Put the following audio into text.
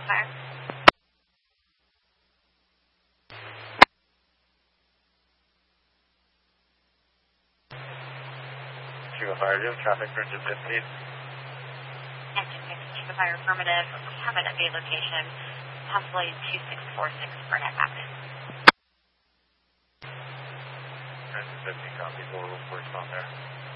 fire. Chief of Fire, do you have traffic for engine 15? Engine 15, Chief of Fire, affirmative. We have an evade location, possibly 2646 Burnett Avenue. Engine 15 copies, we'll respond there.